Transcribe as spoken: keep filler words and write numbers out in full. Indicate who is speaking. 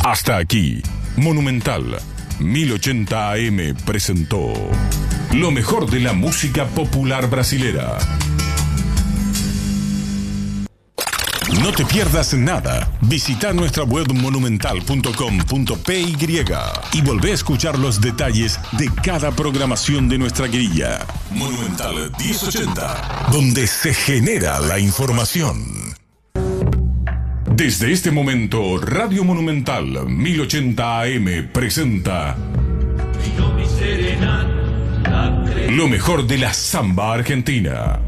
Speaker 1: Hasta aquí, Monumental mil ochenta A M presentó lo mejor de la música popular brasilera. No te pierdas nada. Visita nuestra web monumental punto com punto p y y volvé a escuchar los detalles de cada programación de nuestra grilla. Monumental mil ochenta, donde se genera la información. Desde este momento, Radio Monumental mil ochenta A M presenta lo mejor de la samba argentina.